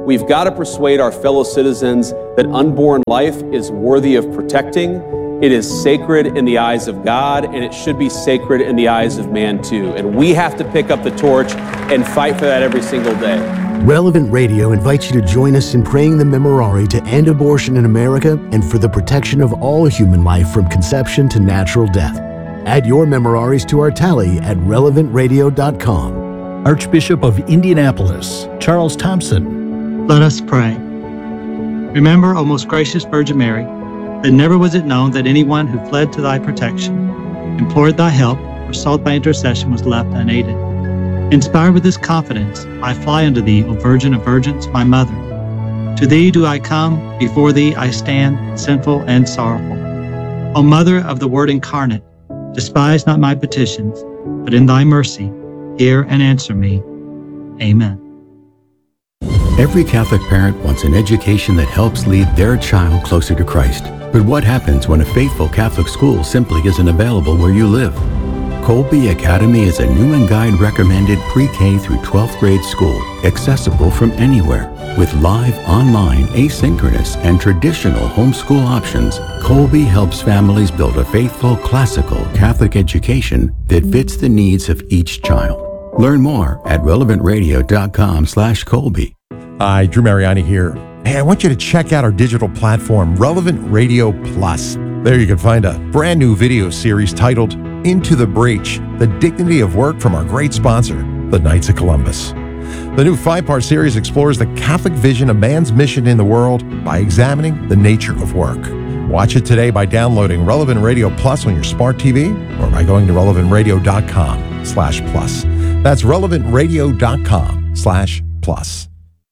We've got to persuade our fellow citizens that unborn life is worthy of protecting. It is sacred in the eyes of God, and it should be sacred in the eyes of man too. And we have to pick up the torch and fight for that every single day. Relevant Radio invites you to join us in praying the Memorare to end abortion in America and for the protection of all human life from conception to natural death. Add your Memoraries to our tally at relevantradio.com. Archbishop of Indianapolis, Charles Thompson. Let us pray. Remember, O most gracious Virgin Mary, that never was it known that anyone who fled to thy protection, implored thy help, or sought thy intercession was left unaided. Inspired with this confidence, I fly unto thee, O Virgin of Virgins, my Mother. To thee do I come, before thee I stand, sinful and sorrowful. O Mother of the Word incarnate, despise not my petitions, but in thy mercy, hear and answer me. Amen. Every Catholic parent wants an education that helps lead their child closer to Christ. But what happens when a faithful Catholic school simply isn't available where you live? Colby Academy is a Newman Guide recommended pre-K through 12th grade school, accessible from anywhere. With live, online, asynchronous, and traditional homeschool options, Colby helps families build a faithful, classical Catholic education that fits the needs of each child. Learn more at relevantradio.com/Colby. Hi, Drew Mariani here. Hey, I want you to check out our digital platform, Relevant Radio Plus. There you can find a brand new video series titled Into the Breach, The Dignity of Work from our great sponsor, the Knights of Columbus. The new 5-part series explores the Catholic vision of man's mission in the world by examining the nature of work. Watch it today by downloading Relevant Radio Plus on your smart TV or by going to relevantradio.com/plus. That's relevantradio.com/plus.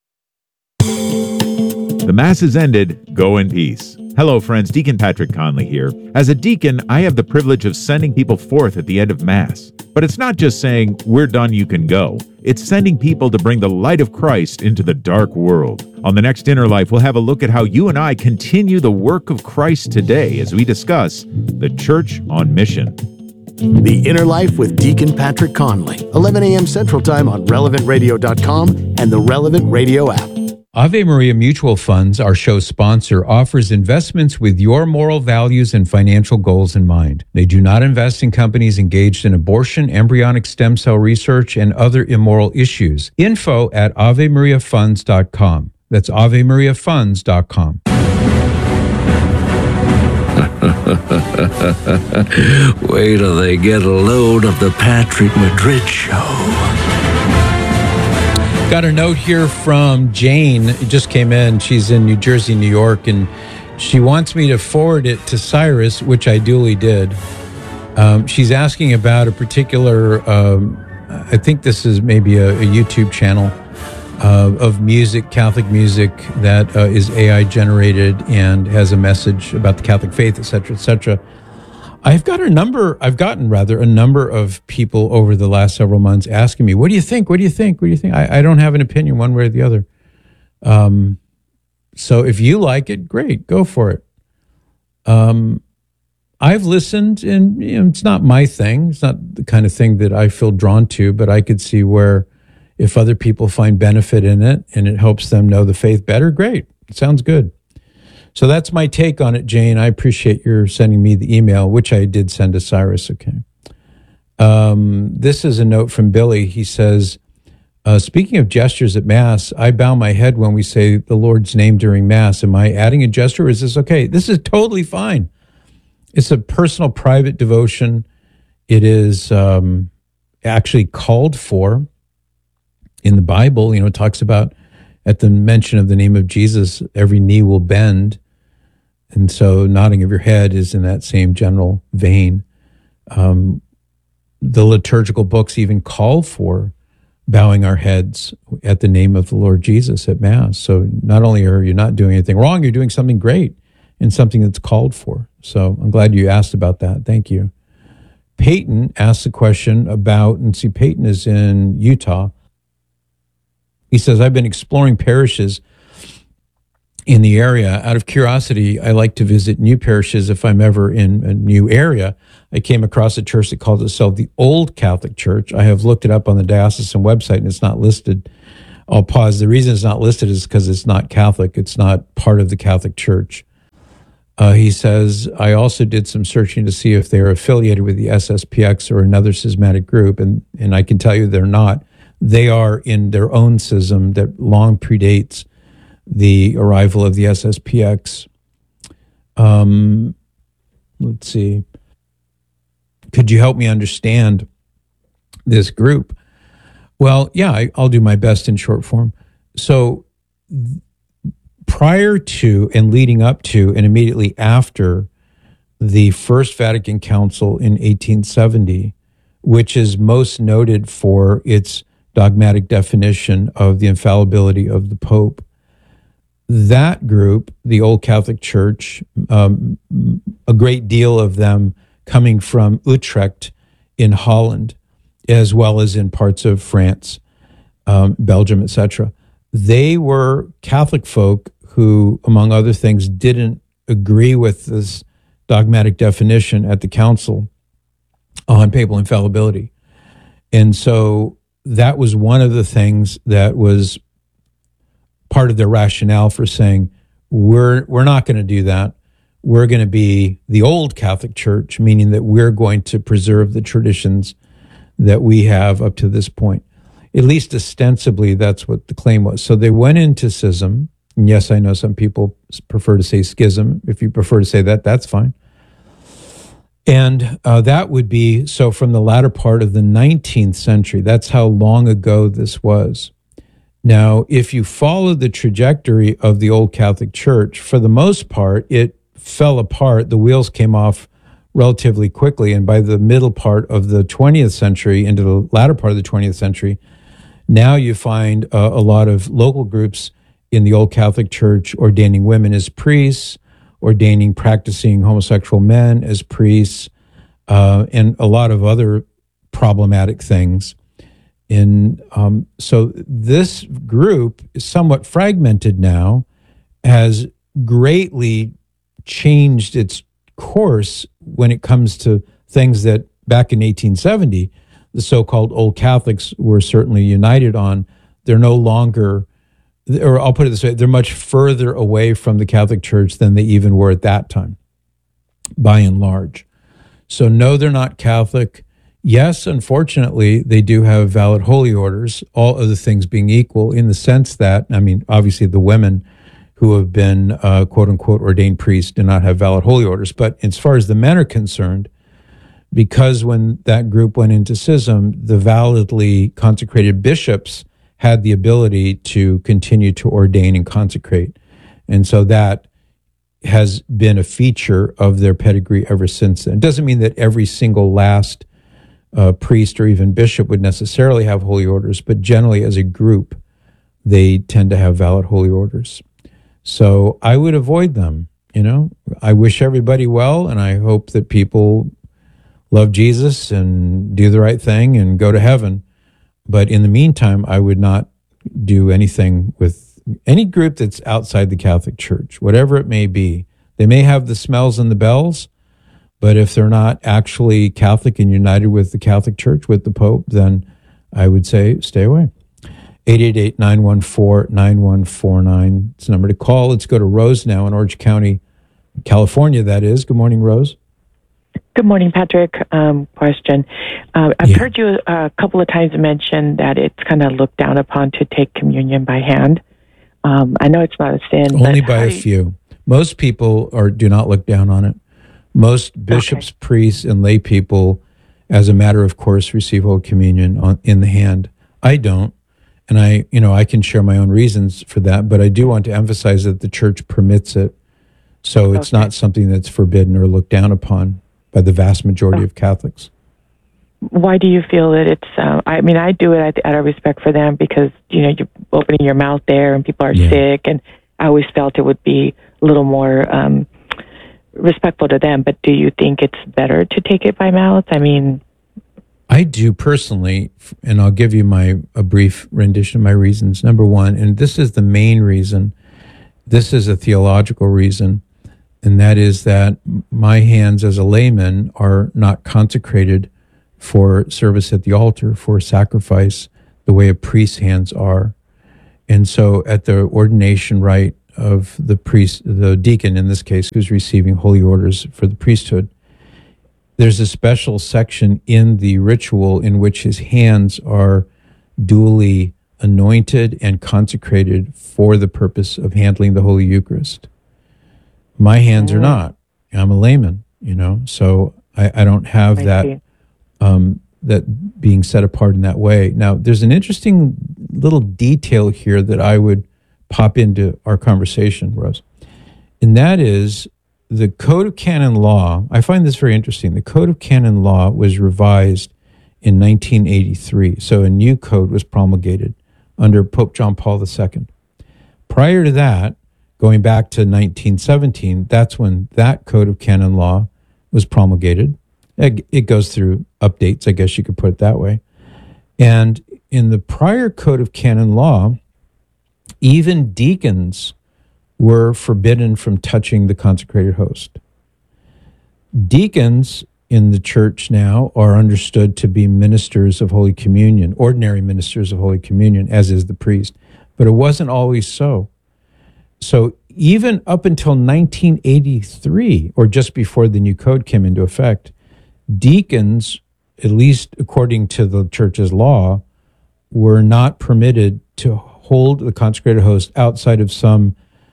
The Mass is ended. Go in peace. Hello, friends. Deacon Patrick Conley here. As a deacon, I have the privilege of sending people forth at the end of Mass. But it's not just saying, we're done, you can go. It's sending people to bring the light of Christ into the dark world. On the next Inner Life, we'll have a look at how you and I continue the work of Christ today as we discuss the Church on Mission. The Inner Life with Deacon Patrick Conley, 11 a.m. Central Time on relevantradio.com and the Relevant Radio app. Ave Maria Mutual Funds, our show sponsor, offers investments with your moral values and financial goals in mind. They do not invest in companies engaged in abortion, embryonic stem cell research, and other immoral issues. Info at AveMariaFunds.com. That's AveMariaFunds.com. Wait till they get a load of the Patrick Madrid Show. Got a note here from Jane. It just came in. She's in New Jersey, New York, and she wants me to forward it to Cyrus, which I duly did. She's asking about a particular, I think this is maybe a YouTube channel of music, Catholic music, that is AI generated and has a message about the Catholic faith, et cetera, et cetera. I've gotten a number of people over the last several months asking me, what do you think? What do you think? What do you think? I don't have an opinion one way or the other. So if you like it, great, go for it. I've listened, and it's not my thing. It's not the kind of thing that I feel drawn to, but I could see where if other people find benefit in it and it helps them know the faith better, great. It sounds good. So that's my take on it, Jane. I appreciate your sending me the email, which I did send to Cyrus. Okay. This is a note from Billy. He says, speaking of gestures at Mass, I bow my head when we say the Lord's name during Mass. Am I adding a gesture or is this okay? This is totally fine. It's a personal, private devotion. It is actually called for in the Bible. It talks about at the mention of the name of Jesus, every knee will bend. And so nodding of your head is in that same general vein. The liturgical books even call for bowing our heads at the name of the Lord Jesus at Mass. So not only are you not doing anything wrong, you're doing something great and something that's called for. So I'm glad you asked about that. Thank you. Peyton asked a question about, and see, Peyton is in Utah. He says, I've been exploring parishes in the area. Out of curiosity, I like to visit new parishes if I'm ever in a new area. I came across a church that calls itself the Old Catholic Church. I have looked it up on the diocesan website and it's not listed. I'll pause. The reason it's not listed is because it's not Catholic. It's not part of the Catholic Church. He says, I also did some searching to see if they're affiliated with the SSPX or another schismatic group, and I can tell you they're not. They are in their own schism that long predates the arrival of the SSPX. Let's see. Could you help me understand this group? Well, yeah, I'll do my best in short form. So prior to and leading up to and immediately after the First Vatican Council in 1870, which is most noted for its dogmatic definition of the infallibility of the Pope, that group, the Old Catholic Church, a great deal of them coming from Utrecht in Holland, as well as in parts of France, Belgium, etc. They were Catholic folk who, among other things, didn't agree with this dogmatic definition at the council on papal infallibility. And so that was one of the things that was part of their rationale for saying, we're not going to do that. We're going to be the old Catholic Church, meaning that we're going to preserve the traditions that we have up to this point. At least ostensibly, that's what the claim was. So they went into schism. And yes, I know some people prefer to say schism. If you prefer to say that, that's fine. And that would be, so from the latter part of the 19th century, that's how long ago this was. Now, if you follow the trajectory of the Old Catholic Church, for the most part, it fell apart. The wheels came off relatively quickly. And by the middle part of the 20th century, into the latter part of the 20th century, now you find a lot of local groups in the Old Catholic Church ordaining women as priests, ordaining practicing homosexual men as priests, and a lot of other problematic things. So this group is somewhat fragmented now, has greatly changed its course when it comes to things that back in 1870, the so-called Old Catholics were certainly united on. They're no longer, or I'll put it this way, they're much further away from the Catholic Church than they even were at that time, by and large. So no, they're not Catholic. Yes, unfortunately, they do have valid holy orders, all other things being equal, in the sense that, I mean, obviously the women who have been quote-unquote ordained priests do not have valid holy orders. But as far as the men are concerned, because when that group went into schism, the validly consecrated bishops had the ability to continue to ordain and consecrate. And so that has been a feature of their pedigree ever since then. It doesn't mean that every single last priest or even bishop would necessarily have holy orders, but generally as a group, they tend to have valid holy orders. So I would avoid them. You know, I wish everybody well, and I hope that people love Jesus and do the right thing and go to heaven. But in the meantime, I would not do anything with any group that's outside the Catholic Church, whatever it may be. They may have the smells and the bells, but if they're not actually Catholic and united with the Catholic Church, with the Pope, then I would say stay away. 888-914-9149. It's the number to call. Let's go to Rose now in Orange County, California, that is. Good morning, Rose. Good morning, Patrick. Question. I've heard you a couple of times mention that it's kind of looked down upon to take communion by hand. I know it's not a sin. Only by a few. Most people do not look down on it. Most bishops, priests, and lay people, as a matter of course, receive Holy Communion in the hand. I don't. And I can share my own reasons for that, but I do want to emphasize that the church permits it. So it's not something that's forbidden or looked down upon by the vast majority of Catholics. Why do you feel that it's, I mean, I do it out of respect for them because, you know, you're opening your mouth there and people are sick, and I always felt it would be a little more respectful to them. But do you think it's better to take it by mouth? I mean, I do personally, and I'll give you a brief rendition of my reasons. Number one, and this is the main reason, this is a theological reason, and that is that my hands as a layman are not consecrated for service at the altar, for sacrifice, the way a priest's hands are. And so at the ordination rite of the priest, the deacon in this case, who's receiving holy orders for the priesthood, there's a special section in the ritual in which his hands are duly anointed and consecrated for the purpose of handling the Holy Eucharist. My hands are not. I'm a layman, so I don't have that that being set apart in that way. Now, there's an interesting little detail here that I would pop into our conversation, Rose, and that is the Code of Canon Law. I find this very interesting. The Code of Canon Law was revised in 1983, so a new code was promulgated under Pope John Paul II. Prior to that, going back to 1917, that's when that Code of Canon Law was promulgated. It goes through updates, I guess you could put it that way. And in the prior Code of Canon Law, even deacons were forbidden from touching the consecrated host. Deacons in the church now are understood to be ministers of Holy Communion, ordinary ministers of Holy Communion, as is the priest. But it wasn't always so. So even up until 1983, or just before the new code came into effect, deacons, at least according to the church's law, were not permitted to hold the consecrated host outside of some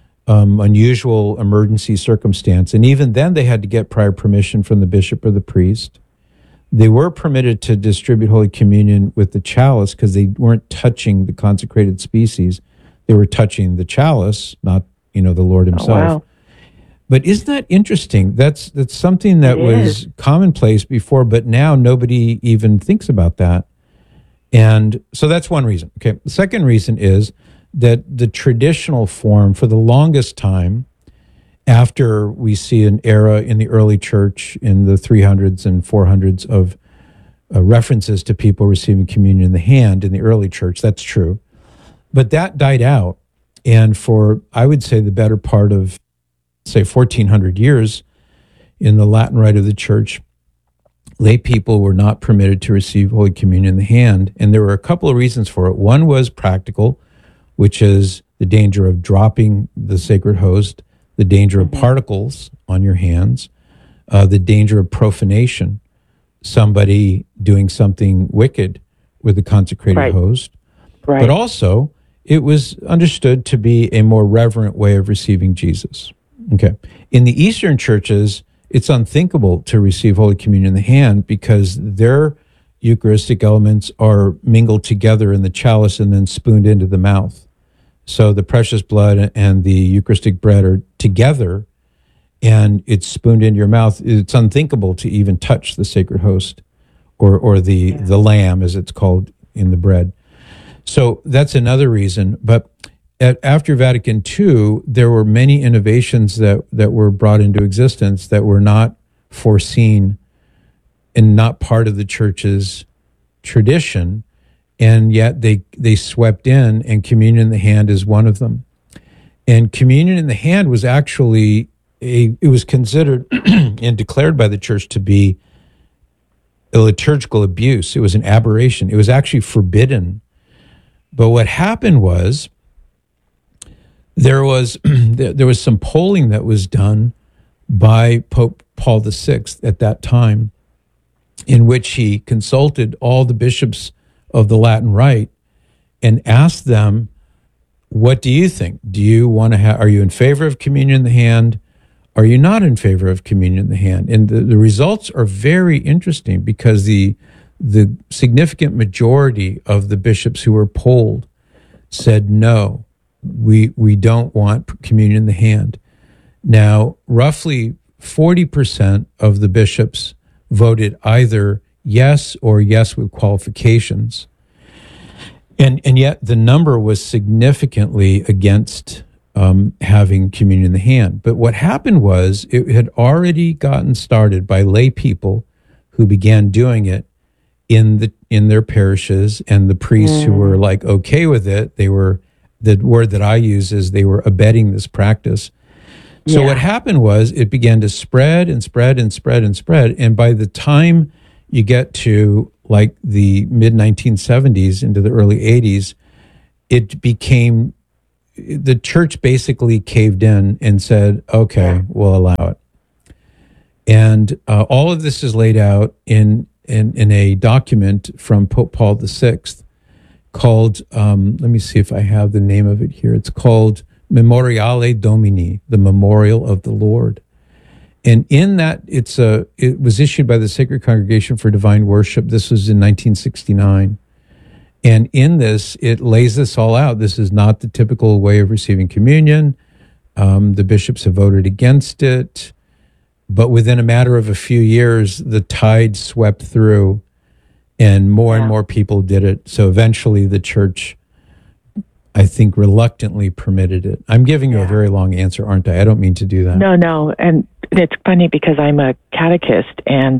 unusual emergency circumstance. And even then, they had to get prior permission from the bishop or the priest. They were permitted to distribute Holy Communion with the chalice because they weren't touching the consecrated species. They were touching the chalice, not, the Lord himself. Oh, wow. But isn't that interesting? That's something that was commonplace before, but now nobody even thinks about that. And so that's one reason. Okay. The second reason is that the traditional form for the longest time, after we see an era in the early church in the 300s and 400s of references to people receiving communion in the hand in the early church, that's true. But that died out. And for, I would say, the better part of, say, 1400 years in the Latin rite of the church, lay people were not permitted to receive Holy Communion in the hand. And there were a couple of reasons for it. One was practical, which is the danger of dropping the sacred host, the danger of particles on your hands, the danger of profanation, somebody doing something wicked with the consecrated host. Right. But also, it was understood to be a more reverent way of receiving Jesus. Okay. In the Eastern churches, it's unthinkable to receive Holy Communion in the hand because their Eucharistic elements are mingled together in the chalice and then spooned into the mouth. So the precious blood and the Eucharistic bread are together and it's spooned into your mouth. It's unthinkable to even touch the sacred host or the lamb, as it's called in the bread. So that's another reason. But after Vatican II, there were many innovations that were brought into existence that were not foreseen and not part of the church's tradition, and yet they swept in, and communion in the hand is one of them. And communion in the hand was actually it was considered and declared by the church to be a liturgical abuse. It was an aberration. It was actually forbidden. But what happened was there was some polling that was done by Pope Paul VI at that time, in which he consulted all the bishops of the Latin Rite and asked them, what do you think? Do you want to have, are you in favor of communion in the hand? Are you not in favor of communion in the hand? And the results are very interesting because the significant majority of the bishops who were polled said, no, we don't want communion in the hand. Now, roughly 40% of the bishops voted either yes or yes with qualifications. And yet the number was significantly against having communion in the hand. But what happened was it had already gotten started by lay people who began doing it in their parishes, and the priests who were like okay with it, they were, the word that I use is they were abetting this practice. So what happened was it began to spread and spread and spread and spread. And by the time you get to like the mid 1970s into the early 80s, it became, the church basically caved in and said, okay, we'll allow it. And all of this is laid out in a document from Pope Paul VI called, let me see if I have the name of it here. It's called Memoriale Domini, the Memorial of the Lord. And in that, it was issued by the Sacred Congregation for Divine Worship. This was in 1969. And in this, it lays this all out. This is not the typical way of receiving communion. The bishops have voted against it. But within a matter of a few years, the tide swept through and more people did it. So eventually the church, I think, reluctantly permitted it. I'm giving you a very long answer, aren't I? I don't mean to do that. No. And it's funny because I'm a catechist and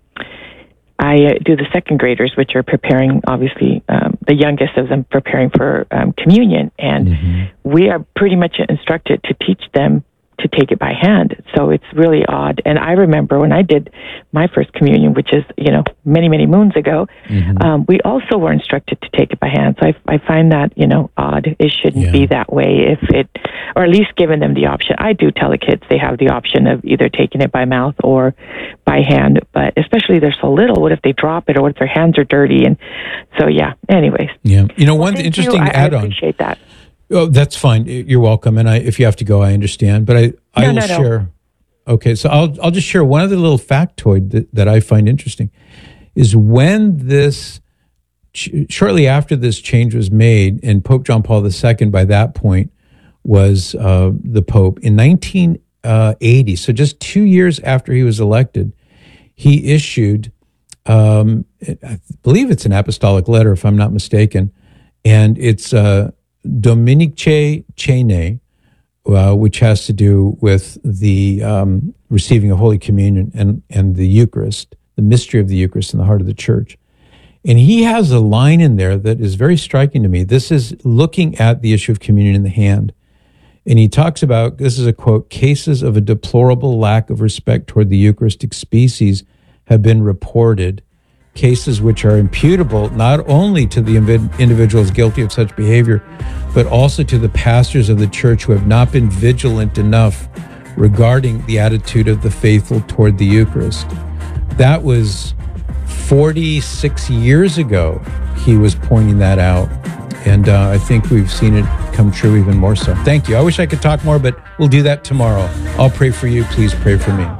I do the second graders, which are preparing, obviously, the youngest of them preparing for communion. And we are pretty much instructed to teach them to take it by hand. So it's really odd. And I remember when I did my first communion, which is, many, many moons ago, we also were instructed to take it by hand. So I find that, odd. It shouldn't be that way or at least giving them the option. I do tell the kids they have the option of either taking it by mouth or by hand, but especially they're so little, what if they drop it or what if their hands are dirty? And so, anyways. Yeah. One interesting add-on. I appreciate that. Oh, that's fine. You're welcome. And if you have to go, I understand. But I will share. Okay, so I'll just share one other little factoid that I find interesting is when this, shortly after this change was made, and Pope John Paul II by that point was the Pope, in 1980, so just 2 years after he was elected, he issued, I believe it's an apostolic letter, if I'm not mistaken, and it's Dominicae Cene, which has to do with the receiving of Holy Communion and the Eucharist, the mystery of the Eucharist in the heart of the church. And he has a line in there that is very striking to me. This is looking at the issue of communion in the hand. And he talks about, this is a quote, cases of a deplorable lack of respect toward the Eucharistic species have been reported, cases which are imputable not only to the individuals guilty of such behavior, but also to the pastors of the church who have not been vigilant enough regarding the attitude of the faithful toward the Eucharist. That was 46 years ago he was pointing that out. And I think we've seen it come true even more so. Thank you. I wish I could talk more, but we'll do that tomorrow. I'll pray for you. Please pray for me.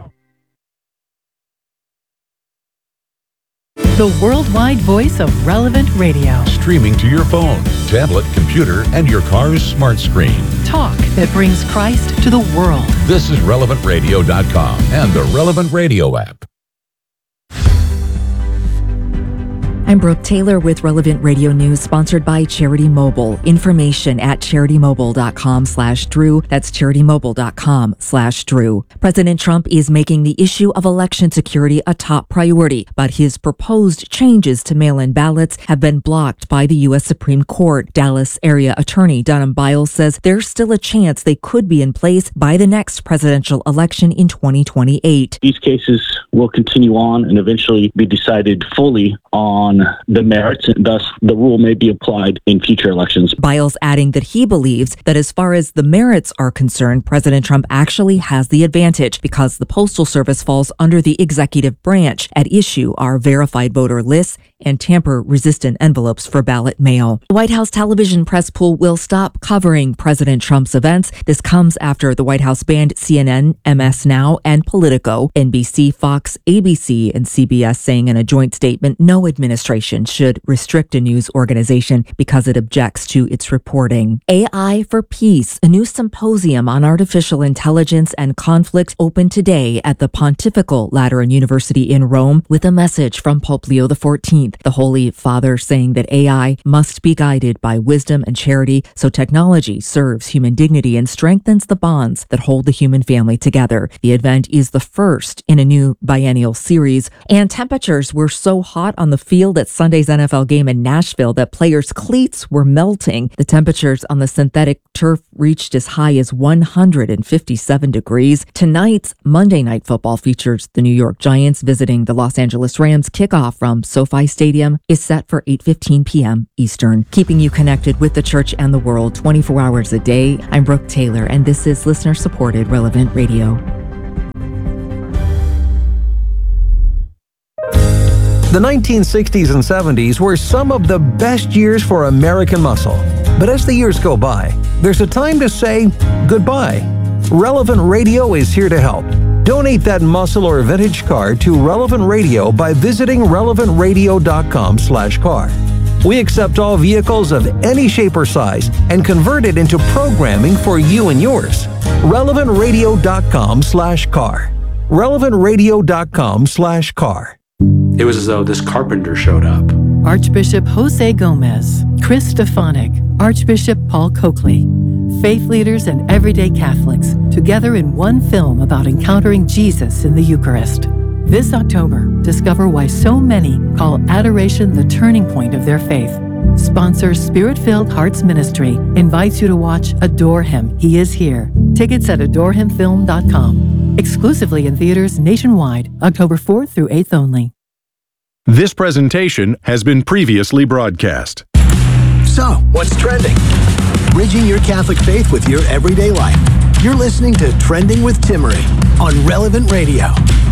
The worldwide voice of Relevant Radio. Streaming to your phone, tablet, computer, and your car's smart screen. Talk that brings Christ to the world. This is RelevantRadio.com and the Relevant Radio app. I'm Brooke Taylor with Relevant Radio News, sponsored by Charity Mobile. Information at CharityMobile.com/Drew. That's CharityMobile.com/Drew. President Trump is making the issue of election security a top priority, but his proposed changes to mail-in ballots have been blocked by the U.S. Supreme Court. Dallas area attorney Dunham Biles says there's still a chance they could be in place by the next presidential election in 2028. These cases will continue on and eventually be decided fully on the merits, and thus the rule may be applied in future elections. Biles adding that he believes that as far as the merits are concerned, President Trump actually has the advantage because the Postal Service falls under the executive branch. At issue are verified voter lists and tamper-resistant envelopes for ballot mail. The White House television press pool will stop covering President Trump's events. This comes after the White House banned CNN, MS Now, and Politico, NBC, Fox, ABC, and CBS saying in a joint statement no administration should restrict a news organization because it objects to its reporting. AI for Peace, a new symposium on artificial intelligence and conflict opened today at the Pontifical Lateran University in Rome with a message from Pope Leo XIV. The Holy Father saying that AI must be guided by wisdom and charity so technology serves human dignity and strengthens the bonds that hold the human family together. The event is the first in a new biennial series, and temperatures were so hot on the field revealed at Sunday's NFL game in Nashville that players' cleats were melting. The temperatures on the synthetic turf reached as high as 157 degrees. Tonight's Monday Night Football features the New York Giants visiting the Los Angeles Rams. Kickoff from SoFi Stadium is set for 8:15 p.m. Eastern. Keeping you connected with the church and the world 24 hours a day, I'm Brooke Taylor, and this is listener-supported Relevant Radio. The 1960s and 70s were some of the best years for American muscle. But as the years go by, there's a time to say goodbye. Relevant Radio is here to help. Donate that muscle or vintage car to Relevant Radio by visiting relevantradio.com/car. We accept all vehicles of any shape or size and convert it into programming for you and yours. relevantradio.com/car. relevantradio.com/car. It was as though this carpenter showed up. Archbishop Jose Gomez, Chris Stefanik, Archbishop Paul Coakley. Faith leaders and everyday Catholics together in one film about encountering Jesus in the Eucharist. This October, discover why so many call adoration the turning point of their faith. Sponsor Spirit-Filled Hearts Ministry invites you to watch Adore Him, He Is Here. Tickets at adorehimfilm.com. Exclusively in theaters nationwide, October 4th through 8th only. This presentation has been previously broadcast. So, what's trending? Bridging your Catholic faith with your everyday life. You're listening to Trending with Timmerie on Relevant Radio.